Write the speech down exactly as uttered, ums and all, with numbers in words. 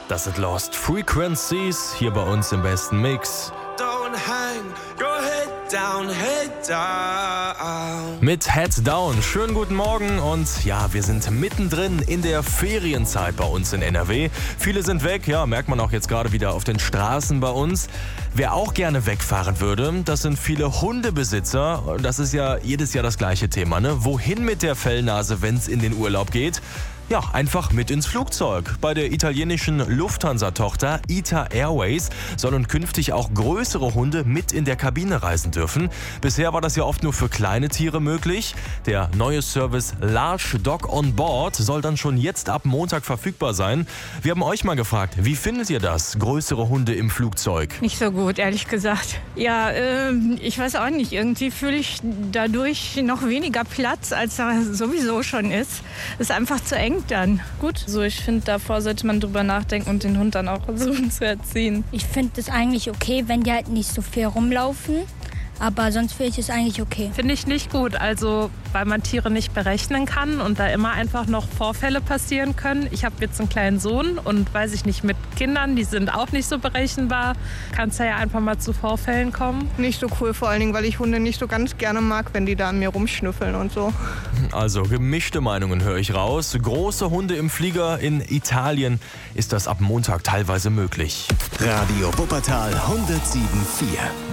Das sind Lost Frequencies hier bei uns im besten Mix. Don't hang your head down, head down. Mit Head Down. Schönen guten Morgen und ja, wir sind mittendrin in der Ferienzeit bei uns in N R W. Viele sind weg, ja, merkt man auch jetzt gerade wieder auf den Straßen bei uns. Wer auch gerne wegfahren würde, das sind viele Hundebesitzer. Das ist ja jedes Jahr das gleiche Thema, ne? Wohin mit der Fellnase, wenn es in den Urlaub geht? Ja, einfach mit ins Flugzeug. Bei der italienischen Lufthansa-Tochter I T A Airways sollen künftig auch größere Hunde mit in der Kabine reisen dürfen. Bisher war das ja oft nur für kleine Tiere möglich. Der neue Service Large Dog on Board soll dann schon jetzt ab Montag verfügbar sein. Wir haben euch mal gefragt, wie findet ihr das, größere Hunde im Flugzeug? Nicht so gut, ehrlich gesagt. Ja, äh, ich weiß auch nicht. Irgendwie fühle ich dadurch noch weniger Platz, als da sowieso schon ist. Ist einfach zu eng dann. Gut, so ich finde, davor sollte man drüber nachdenken und den Hund dann auch versuchen zu erziehen. Ich finde es eigentlich okay, wenn die halt nicht so viel rumlaufen. Aber sonst finde ich es eigentlich okay. Finde ich nicht gut, also weil man Tiere nicht berechnen kann und da immer einfach noch Vorfälle passieren können. Ich habe jetzt einen kleinen Sohn und weiß ich nicht, mit Kindern, die sind auch nicht so berechenbar, kann es ja einfach mal zu Vorfällen kommen. Nicht so cool, vor allen Dingen, weil ich Hunde nicht so ganz gerne mag, wenn die da an mir rumschnüffeln und so. Also gemischte Meinungen höre ich raus. Große Hunde im Flieger in Italien ist das ab Montag teilweise möglich. Radio Wuppertal hundertsieben Komma vier.